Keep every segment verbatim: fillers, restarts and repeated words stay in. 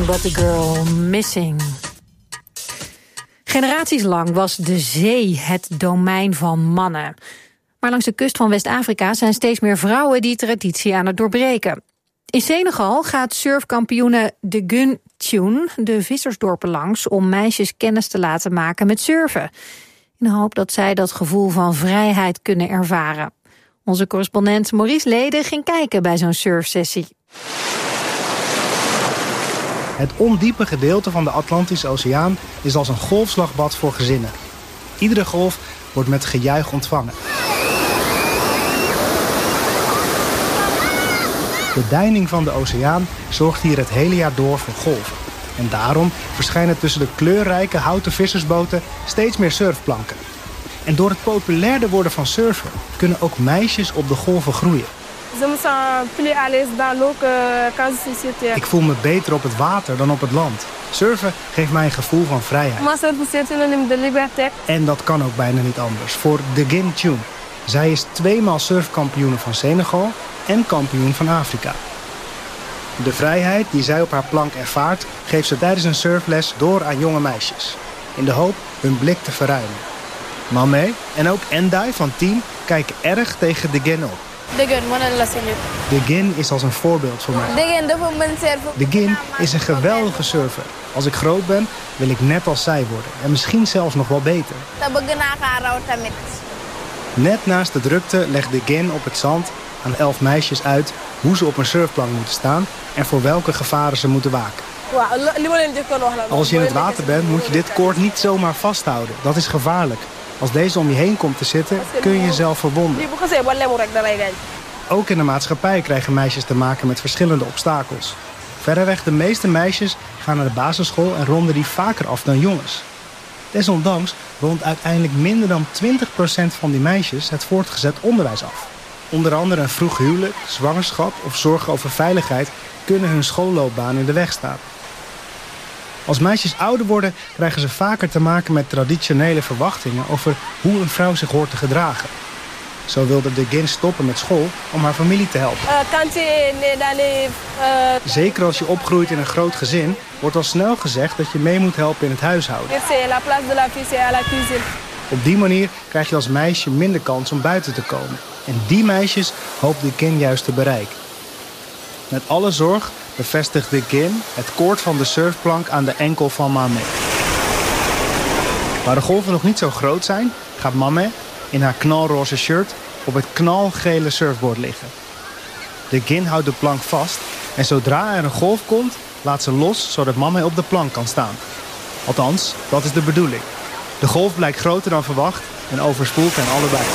Nothing But The Girl Missing. Generaties lang was de zee het domein van mannen. Maar langs de kust van West-Afrika zijn steeds meer vrouwen die traditie aan het doorbreken. In Senegal gaat surfkampioene De Gun Tune de vissersdorpen langs om meisjes kennis te laten maken met surfen. In de hoop dat zij dat gevoel van vrijheid kunnen ervaren. Onze correspondent Maurice Lede ging kijken bij zo'n surfsessie. Het ondiepe gedeelte van de Atlantische Oceaan is als een golfslagbad voor gezinnen. Iedere golf wordt met gejuich ontvangen. De deining van de oceaan zorgt hier het hele jaar door voor golven. En daarom verschijnen tussen de kleurrijke houten vissersboten steeds meer surfplanken. En door het populairder worden van surfen kunnen ook meisjes op de golven groeien. Ik voel me beter op het water dan op het land. Surfen geeft mij een gevoel van vrijheid. En dat kan ook bijna niet anders voor De Gun Tune. Zij is tweemaal surfkampioene van Senegal en kampioen van Afrika. De vrijheid die zij op haar plank ervaart, geeft ze tijdens een surfles door aan jonge meisjes. In de hoop hun blik te verruimen. Mamé en ook Endai van team kijken erg tegen De Gun op. De Gun is als een voorbeeld voor mij. De Gun is een geweldige surfer. Als ik groot ben, wil ik net als zij worden. En misschien zelfs nog wel beter. Net naast de drukte legt De Gun op het zand aan elf meisjes uit hoe ze op een surfplank moeten staan en voor welke gevaren ze moeten waken. Als je in het water bent, moet je dit koord niet zomaar vasthouden. Dat is gevaarlijk. Als deze om je heen komt te zitten, kun je jezelf verwonden. Ook in de maatschappij krijgen meisjes te maken met verschillende obstakels. Verreweg de meeste meisjes gaan naar de basisschool en ronden die vaker af dan jongens. Desondanks rondt uiteindelijk minder dan twintig procent van die meisjes het voortgezet onderwijs af. Onder andere een vroeg huwelijk, zwangerschap of zorgen over veiligheid kunnen hun schoolloopbaan in de weg staan. Als meisjes ouder worden, krijgen ze vaker te maken met traditionele verwachtingen over hoe een vrouw zich hoort te gedragen. Zo wilde De Gun stoppen met school om haar familie te helpen. Zeker als je opgroeit in een groot gezin, wordt al snel gezegd dat je mee moet helpen in het huishouden. Op die manier krijg je als meisje minder kans om buiten te komen. En die meisjes hoopt De Gun juist te bereiken. Met alle zorg bevestigt De Gun het koord van de surfplank aan de enkel van Mamé. Waar de golven nog niet zo groot zijn, gaat Mamé in haar knalroze shirt op het knalgele surfboard liggen. De Gun houdt de plank vast en zodra er een golf komt, laat ze los zodat Mamé op de plank kan staan. Althans, dat is de bedoeling. De golf blijkt groter dan verwacht en overspoelt hen allebei.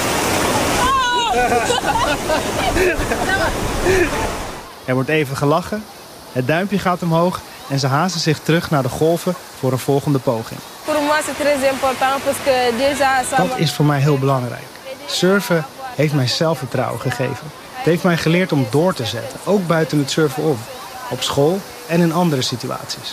Er wordt even gelachen, het duimpje gaat omhoog en ze haasten zich terug naar de golven voor een volgende poging. Dat is voor mij heel belangrijk. Surfen heeft mij zelfvertrouwen gegeven. Het heeft mij geleerd om door te zetten, ook buiten het surfen om. Op school en in andere situaties.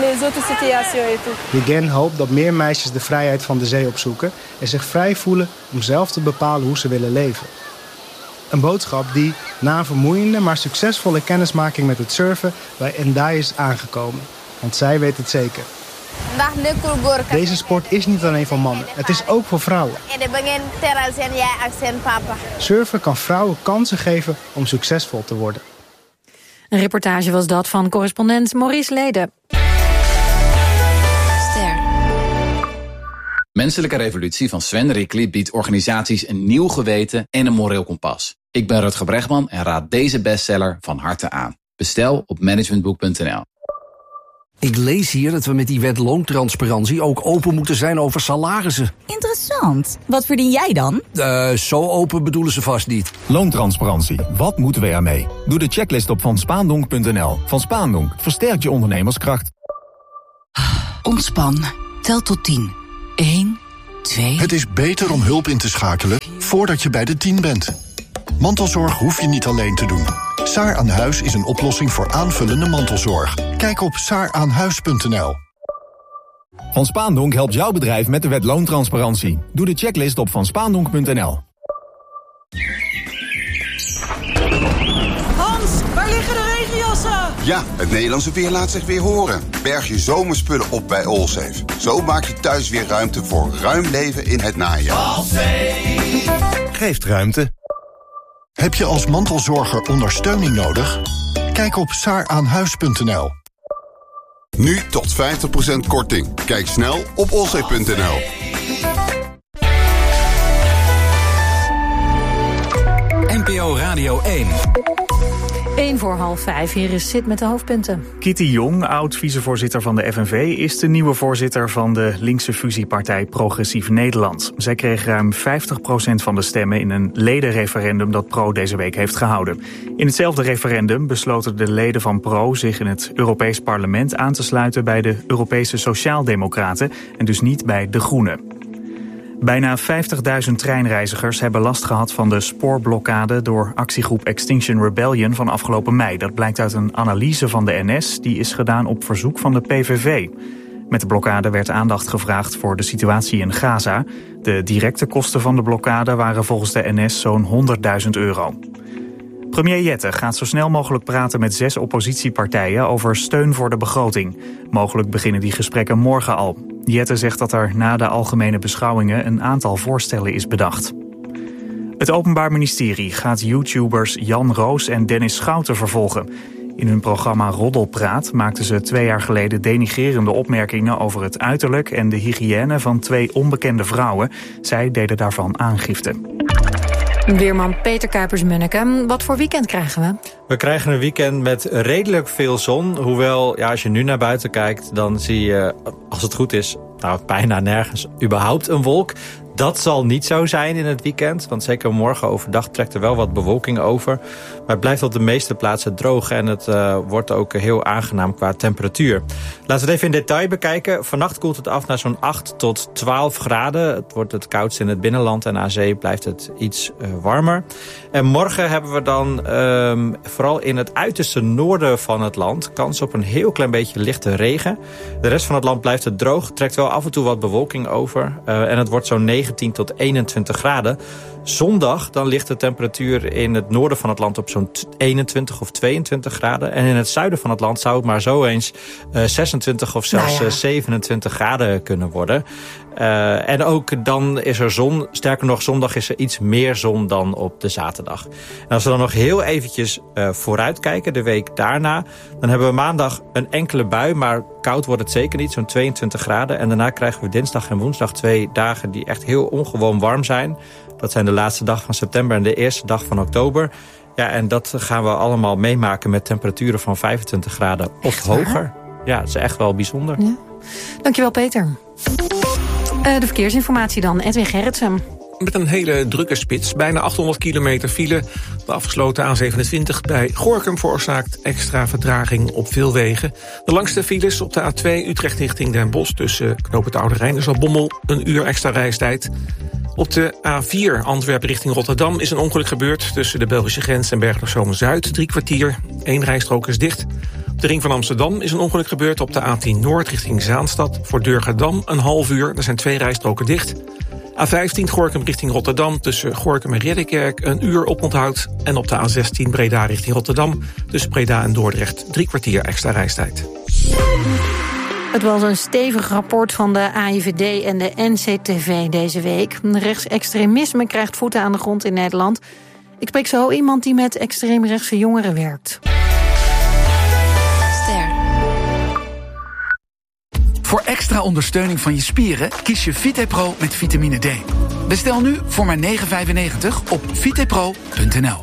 De Gun hoopt dat meer meisjes de vrijheid van de zee opzoeken en zich vrij voelen om zelf te bepalen hoe ze willen leven. Een boodschap die, na een vermoeiende maar succesvolle kennismaking met het surfen, bij Endai is aangekomen. Want zij weet het zeker. Deze sport is niet alleen voor mannen, het is ook voor vrouwen. Surfen kan vrouwen kansen geven om succesvol te worden. Een reportage was dat van correspondent Maurice Lede. Ster. Menselijke Revolutie van Sven Rickli biedt organisaties een nieuw geweten en een moreel kompas. Ik ben Rutger Bregman en raad deze bestseller van harte aan. Bestel op managementboek punt n l. Ik lees hier dat we met die wet loontransparantie ook open moeten zijn over salarissen. Interessant. Wat verdien jij dan? Uh, zo open bedoelen ze vast niet. Loontransparantie. Wat moeten we ermee? Doe de checklist op van spaandonk punt n l. Van Spaandonk versterkt je ondernemerskracht. Ontspan. Tel tot tien. Eén, twee... Het is beter om hulp in te schakelen voordat je bij de tien bent. Mantelzorg hoef je niet alleen te doen. Saar aan Huis is een oplossing voor aanvullende mantelzorg. Kijk op saar aan huis punt n l. Van Spaandonk helpt jouw bedrijf met de wet loontransparantie. Doe de checklist op van spaandonk punt n l. Hans, waar liggen de regenjassen? oplossen! Ja, het Nederlandse weer laat zich weer horen. Berg je zomerspullen op bij Allsafe. Zo maak je thuis weer ruimte voor ruim leven in het najaar. Allsafe geeft ruimte. Heb je als mantelzorger ondersteuning nodig? Kijk op saaraanhuis punt n l. Nu tot vijftig procent korting. Kijk snel op allsafe punt n l. N P O Radio één. Eén voor half vijf, hier is Sid met de hoofdpunten. Kitty Jong, oud-vicevoorzitter van de F N V... is de nieuwe voorzitter van de linkse fusiepartij Progressief Nederland. Zij kreeg ruim vijftig procent van de stemmen in een ledenreferendum dat Pro deze week heeft gehouden. In hetzelfde referendum besloten de leden van Pro zich in het Europees Parlement aan te sluiten bij de Europese Sociaaldemocraten en dus niet bij de Groenen. Bijna vijftigduizend treinreizigers hebben last gehad van de spoorblokkade door actiegroep Extinction Rebellion van afgelopen mei. Dat blijkt uit een analyse van de N S, die is gedaan op verzoek van de P V V. Met de blokkade werd aandacht gevraagd voor de situatie in Gaza. De directe kosten van de blokkade waren volgens de N S zo'n honderdduizend euro. Premier Jette gaat zo snel mogelijk praten met zes oppositiepartijen over steun voor de begroting. Mogelijk beginnen die gesprekken morgen al. Jette zegt dat er na de algemene beschouwingen een aantal voorstellen is bedacht. Het Openbaar Ministerie gaat YouTubers Jan Roos en Dennis Schouten vervolgen. In hun programma Roddelpraat maakten ze twee jaar geleden denigrerende opmerkingen over het uiterlijk en de hygiëne van twee onbekende vrouwen. Zij deden daarvan aangifte. Weerman Peter Kuipers-Munneke, wat voor weekend krijgen we? We krijgen een weekend met redelijk veel zon. Hoewel, ja, als je nu naar buiten kijkt, dan zie je, als het goed is, nou, bijna nergens überhaupt een wolk. Dat zal niet zo zijn in het weekend, want zeker morgen overdag trekt er wel wat bewolking over. Maar het blijft op de meeste plaatsen droog en het uh, wordt ook heel aangenaam qua temperatuur. Laten we het even in detail bekijken. Vannacht koelt het af naar zo'n acht tot twaalf graden. Het wordt het koudst in het binnenland en aan zee blijft het iets uh, warmer. En morgen hebben we dan um, vooral in het uiterste noorden van het land kans op een heel klein beetje lichte regen. De rest van het land blijft het droog, trekt wel af en toe wat bewolking over uh, en het wordt zo'n negentien tot eenentwintig graden. Zondag dan ligt de temperatuur in het noorden van het land op zo'n eenentwintig of tweeëntwintig graden. En in het zuiden van het land zou het maar zo eens uh, zesentwintig of zelfs nou ja. zevenentwintig graden kunnen worden. Uh, en ook dan is er zon. Sterker nog, zondag is er iets meer zon dan op de zaterdag. En als we dan nog heel eventjes uh, vooruitkijken, de week daarna, dan hebben we maandag een enkele bui, maar koud wordt het zeker niet, zo'n tweeëntwintig graden. En daarna krijgen we dinsdag en woensdag twee dagen die echt heel ongewoon warm zijn. Dat zijn de laatste dag van september en de eerste dag van oktober. Ja, en dat gaan we allemaal meemaken met temperaturen van vijfentwintig graden of hoger. Ja, dat is echt wel bijzonder. Ja. Dankjewel, Peter. Uh, de verkeersinformatie dan, Edwin Gerritsen. Met een hele drukke spits, bijna achthonderd kilometer file. De afgesloten A zevenentwintig bij Gorinchem veroorzaakt extra vertraging op veel wegen. De langste files op de A twee Utrecht richting Den Bosch tussen Knoop het Oude Rijn en Zaltbommel, een uur extra reistijd. Op de A vier Antwerpen richting Rotterdam is een ongeluk gebeurd tussen de Belgische grens en Bergen-op-Zoom-Zuid, drie kwartier. Eén rijstrook is dicht. Op de ring van Amsterdam is een ongeluk gebeurd op de A tien Noord richting Zaanstad. Voor Durgerdam een half uur, er zijn twee rijstroken dicht. A vijftien Gorinchem richting Rotterdam tussen Gorinchem en Ridderkerk een uur oponthoud. En op de A zestien Breda richting Rotterdam tussen Breda en Dordrecht drie kwartier extra reistijd. Het was een stevig rapport van de A I V D en de N C T V deze week. Rechtsextremisme krijgt voeten aan de grond in Nederland. Ik spreek zo iemand die met extreemrechtse jongeren werkt. Ster. Voor extra ondersteuning van je spieren kies je VitePro met vitamine D. Bestel nu voor maar negen vijfennegentig op vitepro punt n l.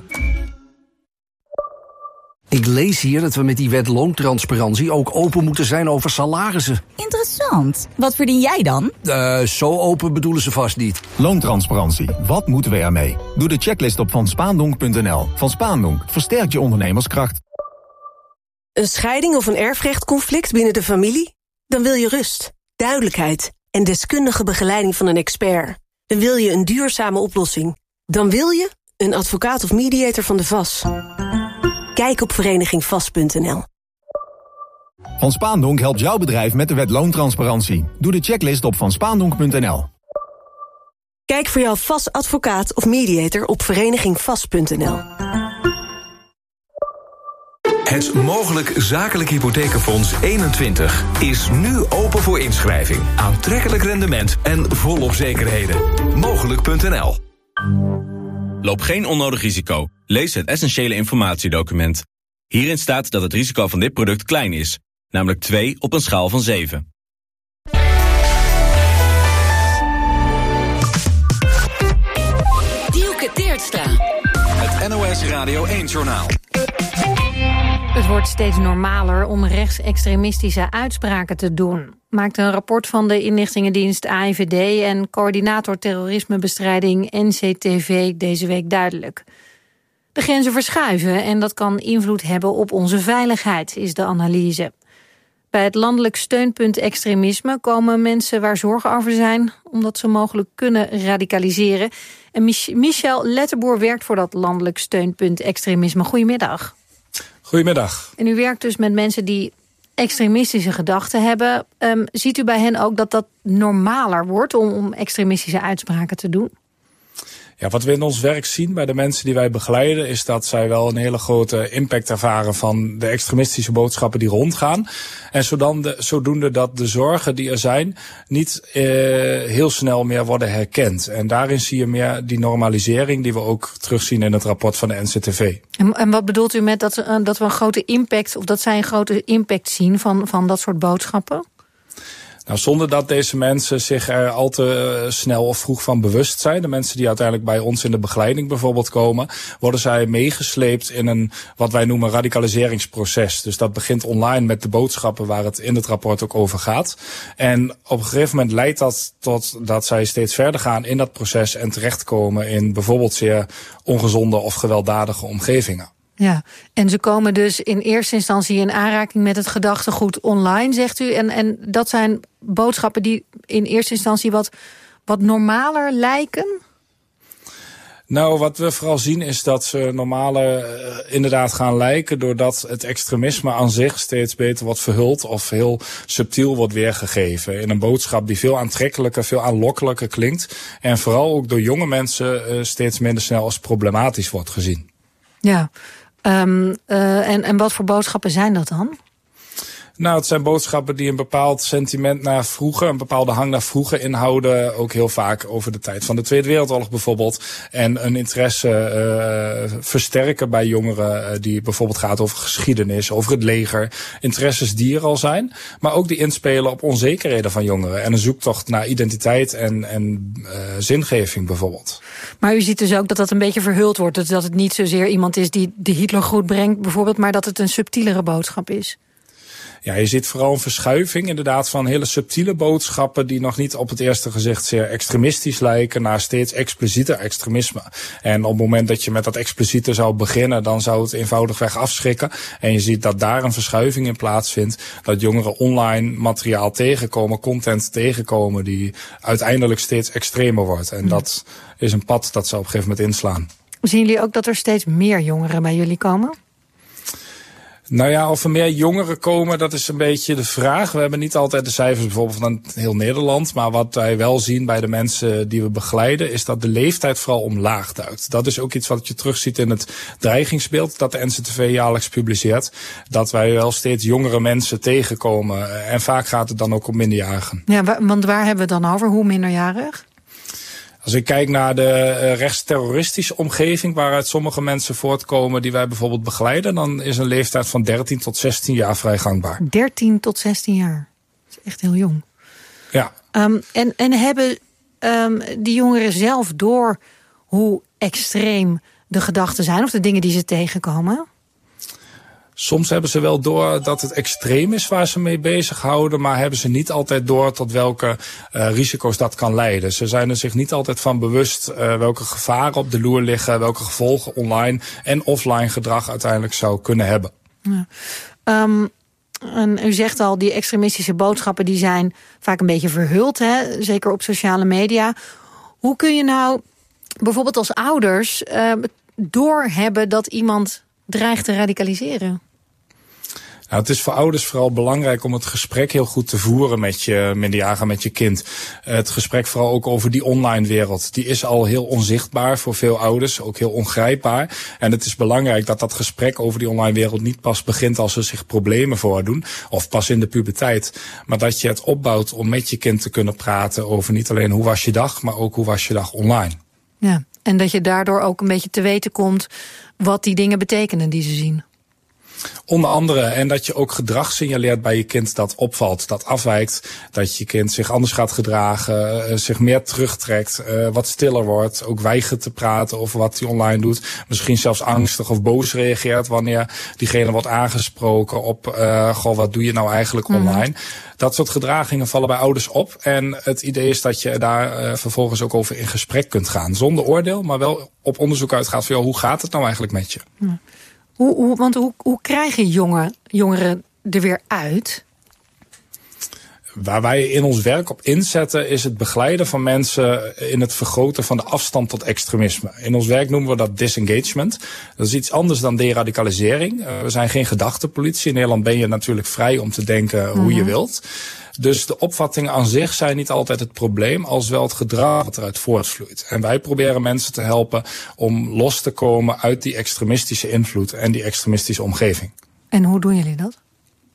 Ik lees hier dat we met die wet loontransparantie ook open moeten zijn over salarissen. Interessant. Wat verdien jij dan? Uh, zo open bedoelen ze vast niet. Loontransparantie. Wat moeten we ermee? Doe de checklist op van spaandonk punt n l. Van Spaandonk versterkt je ondernemerskracht. Een scheiding of een erfrechtconflict binnen de familie? Dan wil je rust, duidelijkheid en deskundige begeleiding van een expert. Dan wil je een duurzame oplossing. Dan wil je een advocaat of mediator van de V A S. Kijk op vereniging vast punt n l. Van Spaandonk helpt jouw bedrijf met de wet loontransparantie. Doe de checklist op van spaandonk punt n l. Kijk voor jouw V A S-advocaat of mediator op vereniging vast punt n l. Het Mogelijk Zakelijk Hypothekenfonds eenentwintig is nu open voor inschrijving. Aantrekkelijk rendement en volop zekerheden. Mogelijk punt n l. Loop geen onnodig risico. Lees het essentiële informatiedocument. Hierin staat dat het risico van dit product klein is, namelijk twee op een schaal van zeven. Dielke Teertstra. Het N O S Radio één-journaal. Het wordt steeds normaler om rechtsextremistische uitspraken te doen, maakt een rapport van de inlichtingendienst A I V D en coördinator terrorismebestrijding N C T V deze week duidelijk. De grenzen verschuiven en dat kan invloed hebben op onze veiligheid, is de analyse. Bij het landelijk steunpunt extremisme komen mensen waar zorgen over zijn, omdat ze mogelijk kunnen radicaliseren. En Mich- Michel Letterboer werkt voor dat landelijk steunpunt extremisme. Goedemiddag. Goedemiddag. En u werkt dus met mensen die extremistische gedachten hebben. Um, ziet u bij hen ook dat dat normaler wordt om, om extremistische uitspraken te doen? Ja, wat we in ons werk zien bij de mensen die wij begeleiden, is dat zij wel een hele grote impact ervaren van de extremistische boodschappen die rondgaan. En zodan zodoende dat de zorgen die er zijn niet eh, heel snel meer worden herkend. En daarin zie je meer die normalisering die we ook terugzien in het rapport van de N C T V. En, en wat bedoelt u met dat, uh, dat we een grote impact, of dat zij een grote impact zien van, van dat soort boodschappen? Nou, zonder dat deze mensen zich er al te snel of vroeg van bewust zijn, de mensen die uiteindelijk bij ons in de begeleiding bijvoorbeeld komen, worden zij meegesleept in een wat wij noemen radicaliseringsproces. Dus dat begint online met de boodschappen waar het in het rapport ook over gaat. En op een gegeven moment leidt dat tot dat zij steeds verder gaan in dat proces en terechtkomen in bijvoorbeeld zeer ongezonde of gewelddadige omgevingen. Ja, en ze komen dus in eerste instantie in aanraking met het gedachtegoed online, zegt u. En, en dat zijn boodschappen die in eerste instantie wat, wat normaler lijken? Nou, wat we vooral zien is dat ze normaler uh, inderdaad gaan lijken, doordat het extremisme aan zich steeds beter wordt verhuld of heel subtiel wordt weergegeven. In een boodschap die veel aantrekkelijker, veel aanlokkelijker klinkt. En vooral ook door jonge mensen uh, steeds minder snel als problematisch wordt gezien. Ja. Um, uh, en, en wat voor boodschappen zijn dat dan? Nou, het zijn boodschappen die een bepaald sentiment naar vroeger, een bepaalde hang naar vroeger inhouden. Ook heel vaak over de tijd van de Tweede Wereldoorlog bijvoorbeeld. En een interesse uh, versterken bij jongeren uh, die bijvoorbeeld gaat over geschiedenis, over het leger. Interesses die er al zijn, maar ook die inspelen op onzekerheden van jongeren. En een zoektocht naar identiteit en, en uh, zingeving bijvoorbeeld. Maar u ziet dus ook dat dat een beetje verhuld wordt. Dus dat het niet zozeer iemand is die de Hitlergroet brengt bijvoorbeeld, maar dat het een subtielere boodschap is. Ja, je ziet vooral een verschuiving inderdaad van hele subtiele boodschappen die nog niet op het eerste gezicht zeer extremistisch lijken naar steeds explicieter extremisme. En op het moment dat je met dat expliciete zou beginnen, dan zou het eenvoudigweg afschrikken. En je ziet dat daar een verschuiving in plaatsvindt, dat jongeren online materiaal tegenkomen, content tegenkomen die uiteindelijk steeds extremer wordt. En dat is een pad dat ze op een gegeven moment inslaan. Zien jullie ook dat er steeds meer jongeren bij jullie komen? Nou ja, of er meer jongeren komen, dat is een beetje de vraag. We hebben niet altijd de cijfers bijvoorbeeld van heel Nederland. Maar wat wij wel zien bij de mensen die we begeleiden, is dat de leeftijd vooral omlaag duikt. Dat is ook iets wat je terugziet in het dreigingsbeeld dat de N C T V jaarlijks publiceert. Dat wij wel steeds jongere mensen tegenkomen. En vaak gaat het dan ook om minderjarigen. Ja, want waar hebben we het dan over? Hoe minderjarig? Als ik kijk naar de uh, rechtsterroristische omgeving waaruit sommige mensen voortkomen die wij bijvoorbeeld begeleiden, dan is een leeftijd van dertien tot zestien jaar vrij gangbaar. dertien tot zestien jaar. Dat is echt heel jong. Ja. Um, en, en hebben um, die jongeren zelf door hoe extreem de gedachten zijn of de dingen die ze tegenkomen? Soms hebben ze wel door dat het extreem is waar ze mee bezighouden, maar hebben ze niet altijd door tot welke uh, risico's dat kan leiden. Ze zijn er zich niet altijd van bewust uh, welke gevaren op de loer liggen, welke gevolgen online en offline gedrag uiteindelijk zou kunnen hebben. Ja. Um, en u zegt al, die extremistische boodschappen die zijn vaak een beetje verhuld, hè? Zeker op sociale media. Hoe kun je nou bijvoorbeeld als ouders uh, doorhebben dat iemand dreigt te radicaliseren? Nou, het is voor ouders vooral belangrijk om het gesprek heel goed te voeren met je minderjarige, met je kind. Uh, het gesprek vooral ook over die online wereld. Die is al heel onzichtbaar voor veel ouders, ook heel ongrijpbaar. En het is belangrijk dat dat gesprek over die online wereld niet pas begint als er zich problemen voordoen, of pas in de puberteit. Maar dat je het opbouwt om met je kind te kunnen praten over niet alleen hoe was je dag, maar ook hoe was je dag online. Ja, en dat je daardoor ook een beetje te weten komt wat die dingen betekenen die ze zien. Onder andere, en dat je ook gedrag signaleert bij je kind dat opvalt, dat afwijkt. Dat je kind zich anders gaat gedragen, uh, zich meer terugtrekt, uh, wat stiller wordt. Ook weigert te praten over wat hij online doet. Misschien zelfs angstig of boos reageert wanneer diegene wordt aangesproken op, uh, goh, wat doe je nou eigenlijk online? Mm. Dat soort gedragingen vallen bij ouders op. En het idee is dat je daar uh, vervolgens ook over in gesprek kunt gaan. Zonder oordeel, maar wel op onderzoek uitgaat van, joh, hoe gaat het nou eigenlijk met je? Ja. Hoe, hoe, want hoe, hoe krijgen jonge, jongeren er weer uit? Waar wij in ons werk op inzetten is het begeleiden van mensen in het vergroten van de afstand tot extremisme. In ons werk noemen we dat disengagement. Dat is iets anders dan deradicalisering. Uh, we zijn geen gedachtenpolitie. In Nederland ben je natuurlijk vrij om te denken hoe mm-hmm. je wilt. Dus de opvattingen aan zich zijn niet altijd het probleem, als wel het gedrag wat eruit voortvloeit. En wij proberen mensen te helpen om los te komen uit die extremistische invloed en die extremistische omgeving. En hoe doen jullie dat?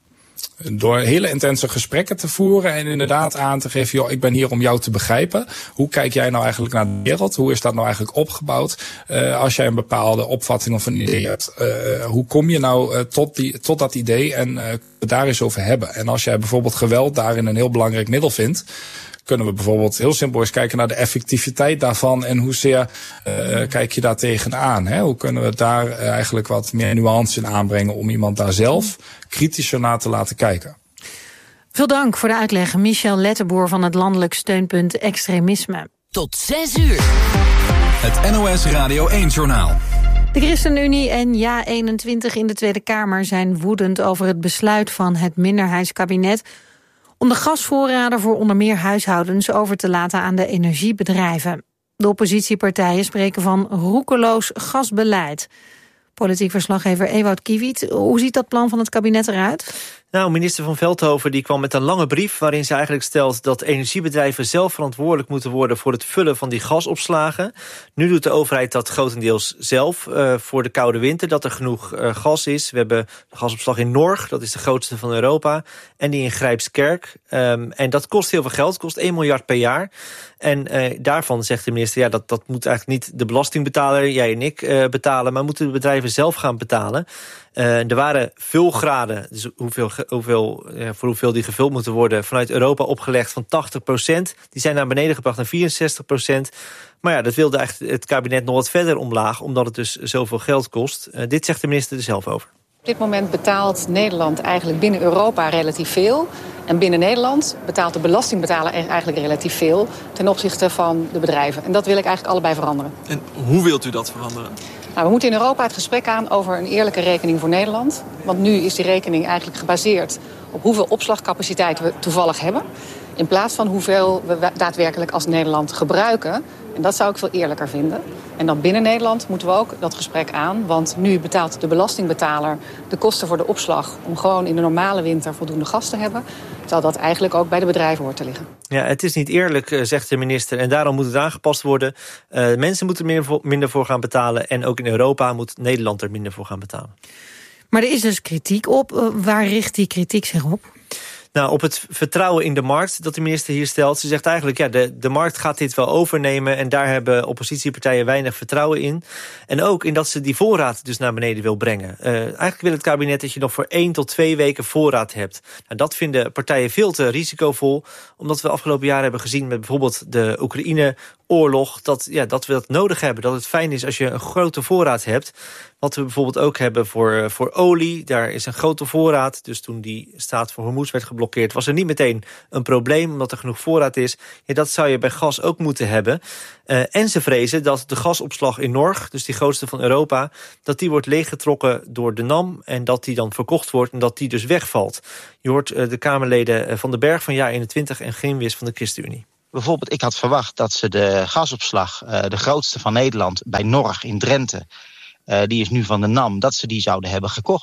Door hele intense gesprekken te voeren en inderdaad aan te geven, joh, ik ben hier om jou te begrijpen. Hoe kijk jij nou eigenlijk naar de wereld? Hoe is dat nou eigenlijk opgebouwd? Uh, als jij een bepaalde opvatting of een idee hebt, uh, hoe kom je nou uh, tot, die, tot dat idee en uh, het daar eens over hebben? En als jij bijvoorbeeld geweld daarin een heel belangrijk middel vindt, kunnen we bijvoorbeeld heel simpel eens kijken naar de effectiviteit daarvan en hoezeer uh, kijk je daar tegenaan. Hè? Hoe kunnen we daar uh, eigenlijk wat meer nuance in aanbrengen om iemand daar zelf kritischer naar te laten kijken. Veel dank voor de uitleg, Michel Lettenboer van het Landelijk Steunpunt Extremisme. Tot zes uur. Het N O S Radio één-journaal. De ChristenUnie en Ja eenentwintig in de Tweede Kamer zijn woedend over het besluit van het minderheidskabinet om de gasvoorraden voor onder meer huishoudens over te laten aan de energiebedrijven. De oppositiepartijen spreken van roekeloos gasbeleid. Politiek verslaggever Ewout Kiewiet, hoe ziet dat plan van het kabinet eruit? Nou, minister van Veldhoven die kwam met een lange brief waarin ze eigenlijk stelt dat energiebedrijven zelf verantwoordelijk moeten worden voor het vullen van die gasopslagen. Nu doet de overheid dat grotendeels zelf uh, voor de koude winter, dat er genoeg uh, gas is. We hebben de gasopslag in Norg, dat is de grootste van Europa, en die in Grijpskerk. Um, en dat kost heel veel geld, kost één miljard per jaar. En uh, daarvan zegt de minister, ja, dat, dat moet eigenlijk niet de belastingbetaler, jij en ik, uh, betalen, maar moeten de bedrijven zelf gaan betalen. Uh, er waren vulgraden, dus hoeveel, hoeveel, uh, voor hoeveel die gevuld moeten worden, vanuit Europa opgelegd van tachtig procent. Die zijn naar beneden gebracht naar vierenzestig procent. Maar ja, dat wilde eigenlijk het kabinet nog wat verder omlaag, omdat het dus zoveel geld kost. Uh, dit zegt de minister er zelf over. Op dit moment betaalt Nederland eigenlijk binnen Europa relatief veel. En binnen Nederland betaalt de belastingbetaler eigenlijk relatief veel ten opzichte van de bedrijven. En dat wil ik eigenlijk allebei veranderen. En hoe wilt u dat veranderen? Nou, we moeten in Europa het gesprek aan over een eerlijke rekening voor Nederland. Want nu is die rekening eigenlijk gebaseerd op hoeveel opslagcapaciteit we toevallig hebben, in plaats van hoeveel we daadwerkelijk als Nederland gebruiken. En dat zou ik veel eerlijker vinden. En dan binnen Nederland moeten we ook dat gesprek aan. Want nu betaalt de belastingbetaler de kosten voor de opslag om gewoon in de normale winter voldoende gas te hebben. Terwijl dat eigenlijk ook bij de bedrijven hoort te liggen. Ja, het is niet eerlijk, zegt de minister. En daarom moet het aangepast worden. Uh, mensen moeten er minder voor gaan betalen. En ook in Europa moet Nederland er minder voor gaan betalen. Maar er is dus kritiek op. Uh, waar richt die kritiek zich op? Nou, op het vertrouwen in de markt dat de minister hier stelt. Ze zegt eigenlijk, ja, de, de markt gaat dit wel overnemen. En daar hebben oppositiepartijen weinig vertrouwen in. En ook in dat ze die voorraad dus naar beneden wil brengen. Uh, eigenlijk wil het kabinet dat je nog voor één tot twee weken voorraad hebt. Nou, dat vinden partijen veel te risicovol. Omdat we afgelopen jaar hebben gezien met bijvoorbeeld de Oekraïne-oorlog. Dat, ja, dat we dat nodig hebben. Dat het fijn is als je een grote voorraad hebt. Wat we bijvoorbeeld ook hebben voor, voor olie. Daar is een grote voorraad. Dus toen die staat voor Hormuz werd geblokkeerd, was er niet meteen een probleem, omdat er genoeg voorraad is. Ja, dat zou je bij gas ook moeten hebben. Uh, en ze vrezen dat de gasopslag in Norg, dus die grootste van Europa, dat die wordt leeggetrokken door de NAM en dat die dan verkocht wordt en dat die dus wegvalt. Je hoort uh, de Kamerleden Van den Berg van Ja eenentwintig en Grimwis van de ChristenUnie. Bijvoorbeeld, ik had verwacht dat ze de gasopslag, uh, de grootste van Nederland, bij Norg in Drenthe, Uh, die is nu van de NAM, dat ze die zouden hebben gekocht.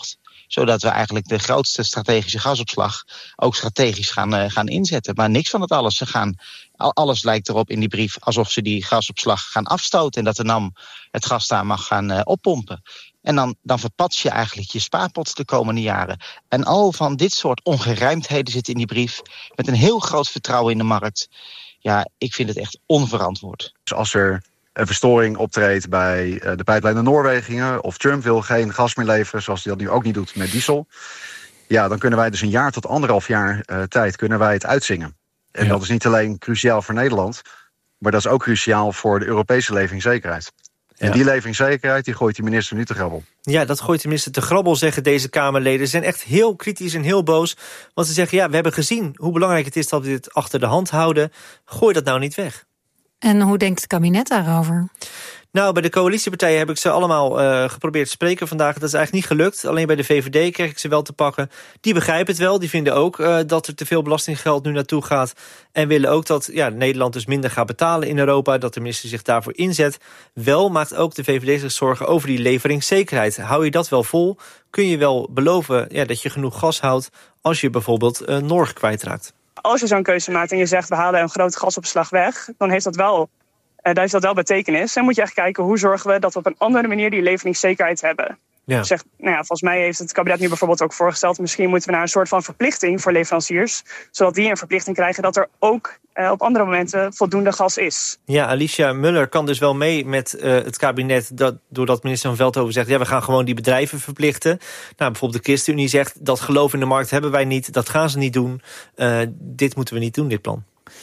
Zodat we eigenlijk de grootste strategische gasopslag ook strategisch gaan, uh, gaan inzetten. Maar niks van het alles. Ze gaan, alles lijkt erop in die brief alsof ze die gasopslag gaan afstoten. En dat de NAM het gas daar mag gaan uh, oppompen. En dan, dan verpats je eigenlijk je spaarpot de komende jaren. En al van dit soort ongerijmdheden zitten in die brief. Met een heel groot vertrouwen in de markt. Ja, ik vind het echt onverantwoord. Dus als er een verstoring optreedt bij uh, de pijplijn naar Noorwegingen, of Trump wil geen gas meer leveren, zoals hij dat nu ook niet doet met diesel, ja, dan kunnen wij dus een jaar tot anderhalf jaar uh, tijd kunnen wij het uitzingen. En ja. dat is niet alleen cruciaal voor Nederland, maar dat is ook cruciaal voor de Europese leveringszekerheid. En ja. die leveringszekerheid, die gooit de minister nu te grabbel. Ja, dat gooit de minister te grabbel, zeggen deze Kamerleden. Ze zijn echt heel kritisch en heel boos. Want ze zeggen, ja, we hebben gezien hoe belangrijk het is dat we dit achter de hand houden. Gooi dat nou niet weg. En hoe denkt het kabinet daarover? Nou, bij de coalitiepartijen heb ik ze allemaal uh, geprobeerd te spreken vandaag. Dat is eigenlijk niet gelukt. Alleen bij de V V D kreeg ik ze wel te pakken. Die begrijpen het wel. Die vinden ook uh, dat er te veel belastinggeld nu naartoe gaat. En willen ook dat ja, Nederland dus minder gaat betalen in Europa. Dat de minister zich daarvoor inzet. Wel maakt ook de V V D zich zorgen over die leveringszekerheid. Hou je dat wel vol? Kun je wel beloven ja, dat je genoeg gas houdt als je bijvoorbeeld uh, Noord kwijtraakt? Als je zo'n keuze maakt en je zegt we halen een grote gasopslag weg, dan heeft dat wel... Uh, daar heeft dat wel betekenis. En moet je echt kijken hoe zorgen we dat we op een andere manier die leveringszekerheid hebben. Ja. Zeg, nou ja, volgens mij heeft het kabinet nu bijvoorbeeld ook voorgesteld, misschien moeten we naar een soort van verplichting voor leveranciers, zodat die een verplichting krijgen dat er ook uh, op andere momenten voldoende gas is. Ja, Alicia Muller kan dus wel mee met uh, het kabinet, dat, doordat minister Van Veldhoven zegt, ja, we gaan gewoon die bedrijven verplichten. Nou, bijvoorbeeld de ChristenUnie zegt, dat geloof in de markt hebben wij niet, dat gaan ze niet doen. Uh, dit moeten we niet doen, dit plan.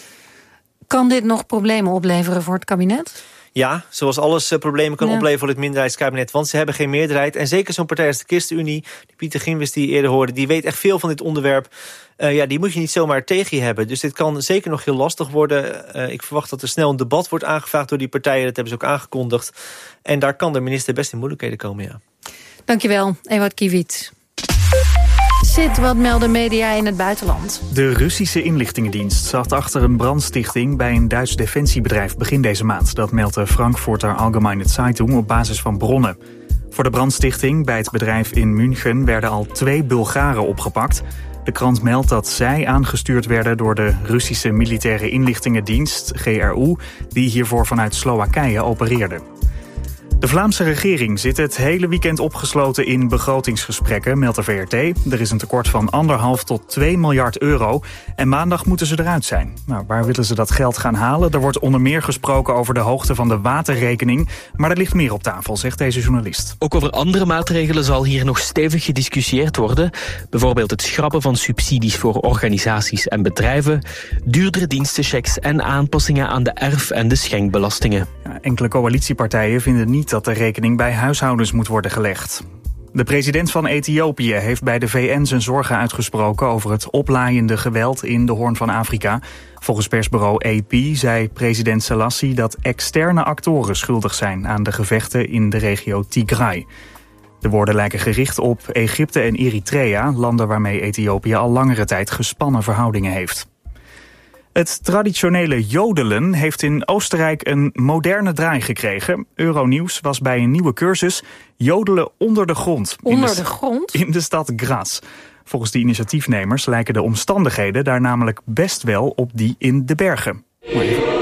Kan dit nog problemen opleveren voor het kabinet? Ja, zoals alles uh, problemen kan ja. opleveren voor het minderheidskabinet. Want ze hebben geen meerderheid. En zeker zo'n partij als de ChristenUnie, die Pieter Gimwis die je eerder hoorde, die weet echt veel van dit onderwerp. Uh, ja, die moet je niet zomaar tegen je hebben. Dus dit kan zeker nog heel lastig worden. Uh, ik verwacht dat er snel een debat wordt aangevraagd door die partijen. Dat hebben ze ook aangekondigd. En daar kan de minister best in moeilijkheden komen, ja. Dankjewel, Ewout Kiewit. Zit, wat melden media in het buitenland? De Russische inlichtingendienst zat achter een brandstichting bij een Duits defensiebedrijf begin deze maand. Dat meldt de Frankfurter Allgemeine Zeitung op basis van bronnen. Voor de brandstichting bij het bedrijf in München werden al twee Bulgaren opgepakt. De krant meldt dat zij aangestuurd werden door de Russische militaire inlichtingendienst, G R U, die hiervoor vanuit Slowakije opereerde. De Vlaamse regering zit het hele weekend opgesloten in begrotingsgesprekken, meldt de V R T. Er is een tekort van anderhalf tot twee miljard euro. En maandag moeten ze eruit zijn. Nou, waar willen ze dat geld gaan halen? Er wordt onder meer gesproken over de hoogte van de waterrekening. Maar er ligt meer op tafel, zegt deze journalist. Ook over andere maatregelen zal hier nog stevig gediscussieerd worden. Bijvoorbeeld het schrappen van subsidies voor organisaties en bedrijven, duurdere dienstenchecks en aanpassingen aan de erf- en de schenkbelastingen. Ja, enkele coalitiepartijen vinden niet dat de rekening bij huishoudens moet worden gelegd. De president van Ethiopië heeft bij de V N zijn zorgen uitgesproken over het oplaaiende geweld in de Hoorn van Afrika. Volgens persbureau A P zei president Selassie dat externe actoren schuldig zijn aan de gevechten in de regio Tigray. De woorden lijken gericht op Egypte en Eritrea, landen waarmee Ethiopië al langere tijd gespannen verhoudingen heeft. Het traditionele jodelen heeft in Oostenrijk een moderne draai gekregen. Euronews was bij een nieuwe cursus jodelen onder de grond. Onder de, de grond? In de stad Graz. Volgens de initiatiefnemers lijken de omstandigheden daar namelijk best wel op die in de bergen.